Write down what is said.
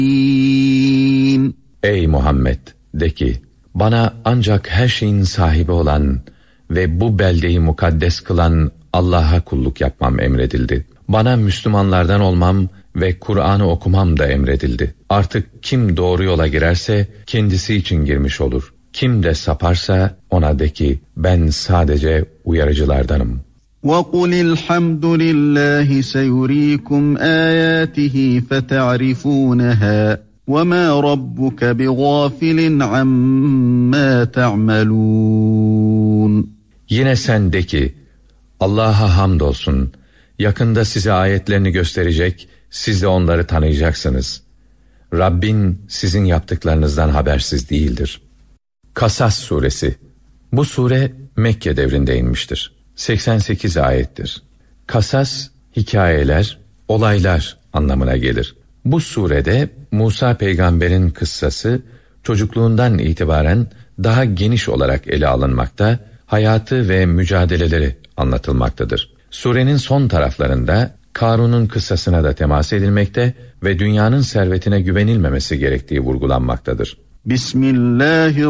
Ey Muhammed, de ki, bana ancak her şeyin sahibi olan ve bu beldeyi mukaddes kılan Allah'a kulluk yapmam emredildi. Bana Müslümanlardan olmam ve Kur'an'ı okumam da emredildi. Artık kim doğru yola girerse kendisi için girmiş olur. Kim de saparsa ona de ki, ben sadece uyarıcılardanım. وَقُلِ الْحَمْدُ لِلَّهِ سَيُرِيكُمْ آيَاتِهِ فَتَعْرِفُونَهَا وَمَا رَبُّكَ بِغَافِلٍ عَمَّا تَعْمَلُونَ. Yine sen de ki, Allah'a hamdolsun, yakında size ayetlerini gösterecek, siz de onları tanıyacaksınız. Rabbin sizin yaptıklarınızdan habersiz değildir. Kasas suresi. Bu sure Mekke devrinde inmiştir. 88 ayettir. Kasas, hikayeler, olaylar anlamına gelir. Bu surede Musa peygamberin kıssası çocukluğundan itibaren daha geniş olarak ele alınmakta, hayatı ve mücadeleleri anlatılmaktadır. Surenin son taraflarında Karun'un kıssasına da temas edilmekte ve dünyanın servetine güvenilmemesi gerektiği vurgulanmaktadır. Bismillahirrahmanirrahim.